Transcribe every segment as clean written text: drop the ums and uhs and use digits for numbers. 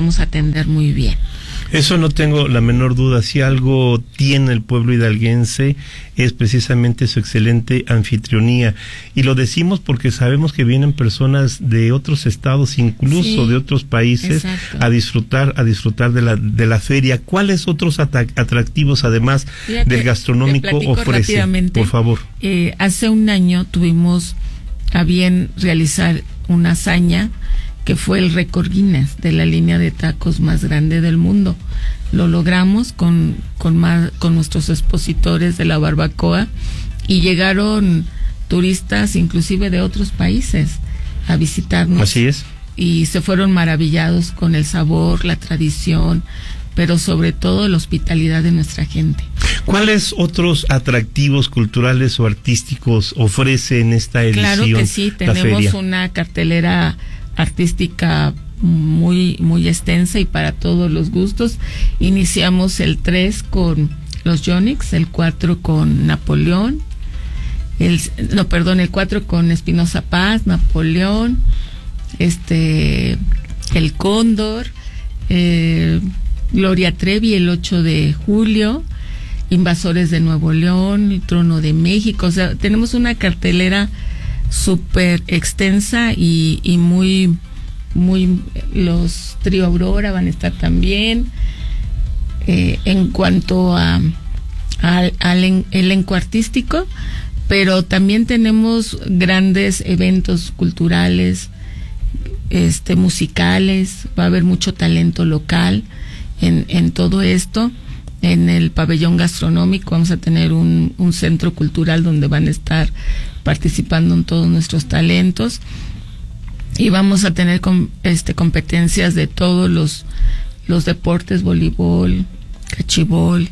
vamos a atender muy bien. Eso no tengo la menor duda. Si algo tiene el pueblo hidalguense es precisamente su excelente anfitrionía. Y lo decimos porque sabemos que vienen personas de otros estados, incluso de otros países, a disfrutar de la feria. ¿Cuáles otros atractivos, además del gastronómico, ofrece? Por favor. Hace un año tuvimos a bien realizar una hazaña que fue el récord Guinness de la línea de tacos más grande del mundo. Lo logramos con nuestros expositores de la barbacoa, y llegaron turistas inclusive de otros países a visitarnos. Así es. Y se fueron maravillados con el sabor, la tradición, pero sobre todo la hospitalidad de nuestra gente. ¿Cuáles otros atractivos culturales o artísticos ofrece en esta edición? Claro que sí, tenemos una cartelera artística muy muy extensa y para todos los gustos. Iniciamos el 3 con los Yonix, el 4 con Napoleón, el 4 con Espinosa Paz, Napoleón, el Cóndor, Gloria Trevi el 8 de julio, Invasores de Nuevo León y Trono de México. O sea, tenemos una cartelera súper extensa y muy los Trío Aurora van a estar también. En cuanto al elenco artístico, pero también tenemos grandes eventos culturales, musicales. Va a haber mucho talento local en todo esto. En el pabellón gastronómico vamos a tener un centro cultural donde van a estar participando en todos nuestros talentos, y vamos a tener competencias de todos los deportes: voleibol, cachibol,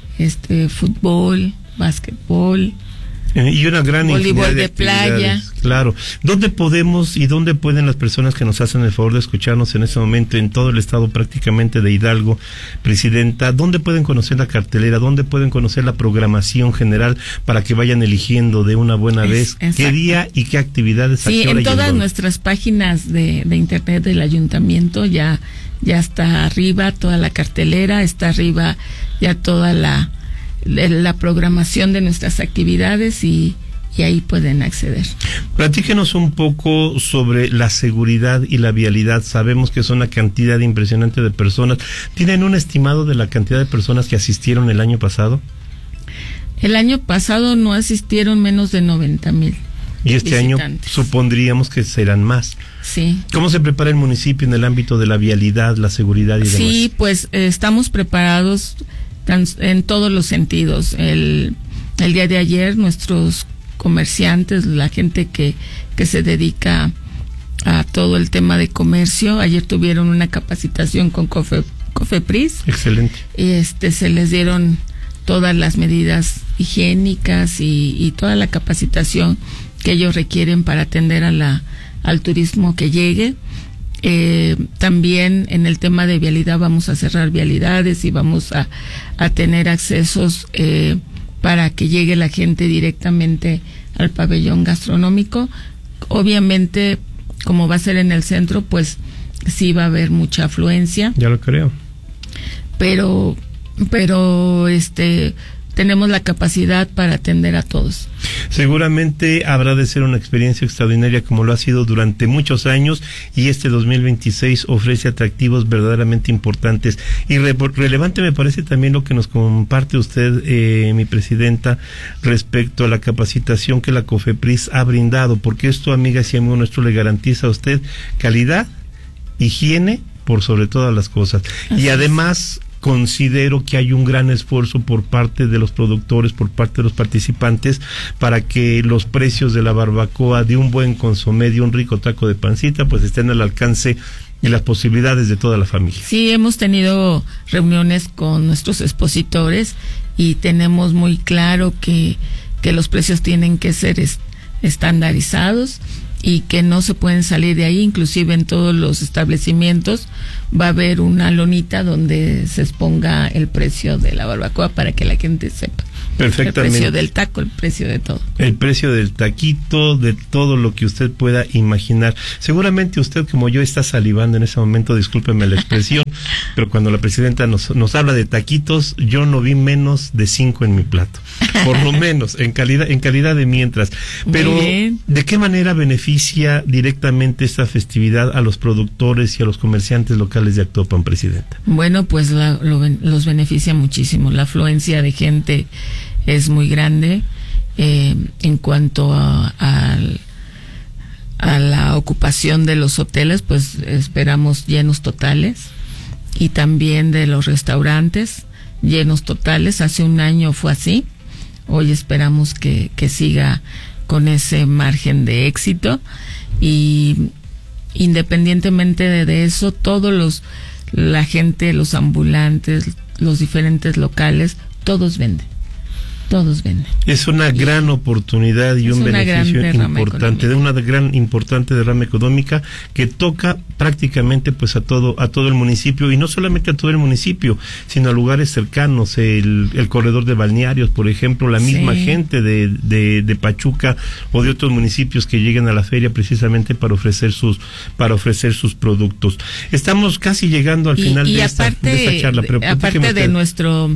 fútbol, básquetbol, y una gran voleibol de playa. Claro. ¿Dónde podemos y dónde pueden las personas que nos hacen el favor de escucharnos en este momento en todo el estado prácticamente de Hidalgo, Presidenta, dónde pueden conocer la cartelera, dónde pueden conocer la programación general para que vayan eligiendo de una buena vez qué día y qué actividades? Sí, en todas nuestras páginas de internet del ayuntamiento ya está arriba toda la cartelera, está arriba ya toda la programación de nuestras actividades, y ahí pueden acceder. Platíquenos un poco sobre la seguridad y la vialidad. Sabemos que es una cantidad impresionante de personas. ¿Tienen un estimado de la cantidad de personas que asistieron el año pasado? El año pasado no asistieron menos de 90,000. Y este año supondríamos que serán más. Sí. ¿Cómo se prepara el municipio en el ámbito de la vialidad, la seguridad y demás? Sí, pues estamos preparados en todos los sentidos. El día de ayer nuestros comerciantes, la gente que se dedica a todo el tema de comercio, ayer tuvieron una capacitación con Cofepris. Excelente. Se les dieron todas las medidas higiénicas y toda la capacitación que ellos requieren para atender al turismo que llegue. También en el tema de vialidad vamos a cerrar vialidades y vamos a tener accesos para que llegue la gente directamente al pabellón gastronómico. Obviamente, como va a ser en el centro, pues sí va a haber mucha afluencia. Ya lo creo. Pero tenemos la capacidad para atender a todos. Seguramente habrá de ser una experiencia extraordinaria como lo ha sido durante muchos años, y 2026 ofrece atractivos verdaderamente importantes. Y relevante me parece también lo que nos comparte usted, mi Presidenta, respecto a la capacitación que la Cofepris ha brindado, porque esto, amigas y amigos nuestros, le garantiza a usted calidad, higiene, por sobre todas las cosas. Y además considero que hay un gran esfuerzo por parte de los productores, por parte de los participantes, para que los precios de la barbacoa, de un buen consomé, de un rico taco de pancita, pues estén al alcance y las posibilidades de toda la familia. Sí, hemos tenido reuniones con nuestros expositores y tenemos muy claro que los precios tienen que ser estandarizados y que no se pueden salir de ahí. Inclusive en todos los establecimientos va a haber una lonita donde se exponga el precio de la barbacoa para que la gente sepa. Perfectamente. El precio del taco, el precio de todo. El precio del taquito, de todo lo que usted pueda imaginar. Seguramente usted, como yo, está salivando en ese momento, discúlpeme la expresión, pero cuando la presidenta nos habla de taquitos, yo no vi menos de 5 en mi plato, por lo menos, en calidad de mientras. Pero, ¿de qué manera beneficia directamente esta festividad a los productores y a los comerciantes locales de Actopan, presidenta? Bueno, pues los beneficia muchísimo. La afluencia de gente es muy grande. En cuanto a la ocupación de los hoteles, pues esperamos llenos totales, y también de los restaurantes llenos totales. Hace un año fue así, hoy esperamos que siga con ese margen de éxito, y independientemente de eso, la gente, los ambulantes, los diferentes locales, todos venden. Es una gran oportunidad y un beneficio importante, de una gran importante derrama económica que toca prácticamente pues a todo el municipio, y no solamente a todo el municipio, sino a lugares cercanos, el corredor de balnearios, por ejemplo, la misma gente de Pachuca o de otros municipios que lleguen a la feria precisamente para ofrecer sus productos. Estamos casi llegando al final de esta charla, pero aparte de nuestra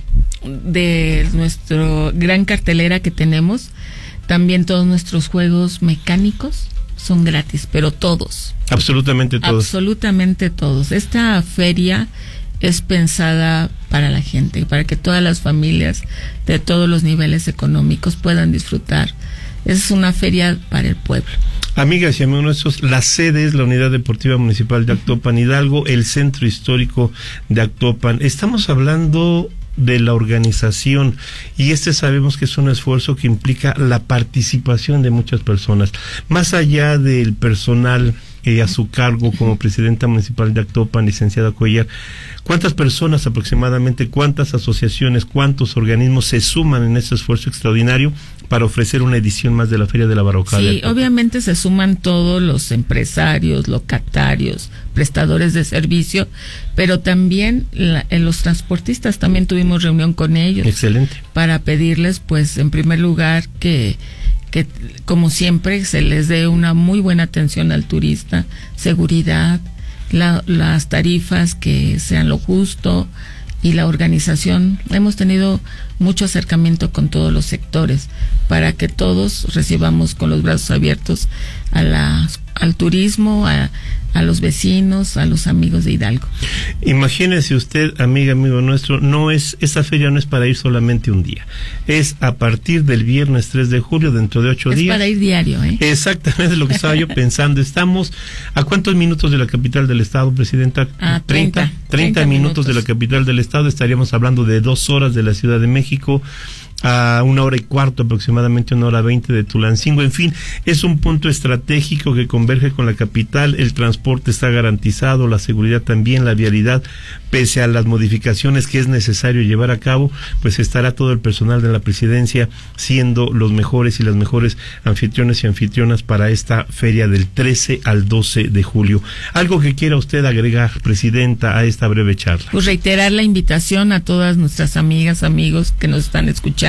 gran cartelera que tenemos, también todos nuestros juegos mecánicos son gratis, pero todos. Absolutamente todos. Esta feria es pensada para la gente, para que todas las familias de todos los niveles económicos puedan disfrutar. Es una feria para el pueblo. Amigas y amigos nuestros, la sede es la Unidad Deportiva Municipal de Actopan Hidalgo, el Centro Histórico de Actopan. Estamos hablando de la organización, y sabemos que es un esfuerzo que implica la participación de muchas personas, más allá del personal a su cargo como presidenta municipal de Actopan, licenciada Cuellar. ¿Cuántas personas aproximadamente, cuántas asociaciones, cuántos organismos se suman en este esfuerzo extraordinario para ofrecer una edición más de la Feria de la Barbacoa? Sí, obviamente se suman todos los empresarios, locatarios, prestadores de servicio, pero también los transportistas. También tuvimos reunión con ellos. Excelente. Para pedirles, pues, en primer lugar, que como siempre se les dé una muy buena atención al turista, seguridad, las tarifas que sean lo justo, y la organización. Hemos tenido mucho acercamiento con todos los sectores para que todos recibamos con los brazos abiertos al turismo, a los vecinos, a los amigos de Hidalgo. Imagínese usted, amigo nuestro, esta feria no es para ir solamente un día, es a partir del viernes 3 de julio, dentro de 8 días. Es para ir diario, Exactamente lo que estaba yo pensando. Estamos ¿a cuántos minutos de la capital del estado, presidenta? 30 minutos de la capital del estado. Estaríamos hablando de 2 horas de la Ciudad de México, a 1 hora y cuarto aproximadamente, 1 hora 20 de Tulancingo. En fin, es un punto estratégico que converge con la capital. El transporte está garantizado, la seguridad también, la vialidad, pese a las modificaciones que es necesario llevar a cabo, pues estará todo el personal de la presidencia siendo los mejores y las mejores anfitriones y anfitrionas para esta feria del 13 al 12 de julio. ¿Algo que quiera usted agregar, presidenta, a esta breve charla? Pues reiterar la invitación a todas nuestras amigas, amigos que nos están escuchando,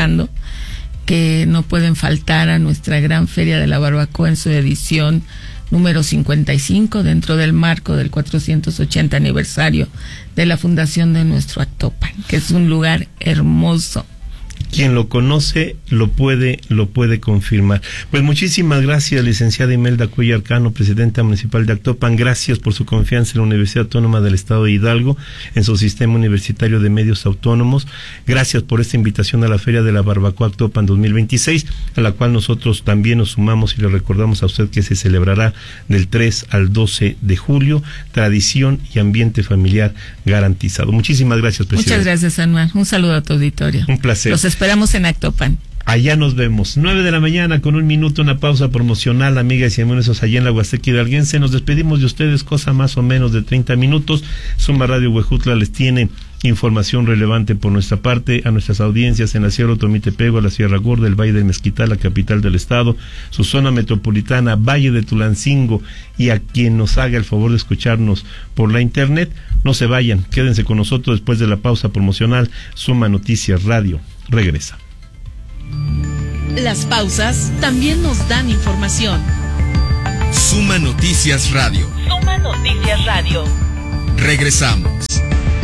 que no pueden faltar a nuestra gran Feria de la Barbacoa en su edición número 55, dentro del marco del 480 aniversario de la fundación de nuestro Actopan, que es un lugar hermoso. Quien lo conoce lo puede confirmar. Pues muchísimas gracias, licenciada Imelda Cuellar Cano, presidenta municipal de Actopan. Gracias por su confianza en la Universidad Autónoma del Estado de Hidalgo, en su sistema universitario de medios autónomos. Gracias por esta invitación a la Feria de la Barbacoa Actopan 2026, a la cual nosotros también nos sumamos y le recordamos a usted que se celebrará del 3 al 12 de julio. Tradición y ambiente familiar garantizado. Muchísimas gracias, presidenta. Muchas gracias, Anuar. Un saludo a tu auditorio. Un placer. Los esperamos en Actopan. Allá nos vemos. 9 de la mañana con 1 minuto, una pausa promocional, amigas y amigos allá en la Huasteca Hidalguense. Nos despedimos de ustedes, cosa más o menos de 30 minutos. Suma Radio Huejutla les tiene información relevante por nuestra parte a nuestras audiencias en la Sierra Otomitepego, la Sierra Gorda, el Valle del Mezquital, la capital del estado, su zona metropolitana, Valle de Tulancingo, y a quien nos haga el favor de escucharnos por la internet. No se vayan, quédense con nosotros después de la pausa promocional. Suma Noticias Radio regresa. Las pausas también nos dan información. Suma Noticias Radio. Suma Noticias Radio. Regresamos.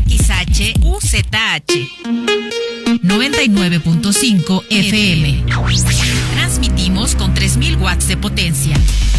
XHUZH 99.5 FM. Transmitimos con 3000 watts de potencia.